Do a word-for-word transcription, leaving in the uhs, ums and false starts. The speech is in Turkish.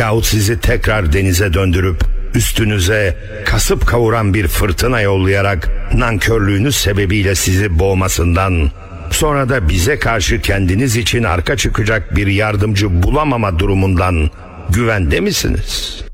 yahut sizi tekrar denize döndürüp üstünüze kasıp kavuran bir fırtına yollayarak nankörlüğünüz sebebiyle sizi boğmasından, sonra da bize karşı kendiniz için arka çıkacak bir yardımcı bulamama durumundan güvende misiniz?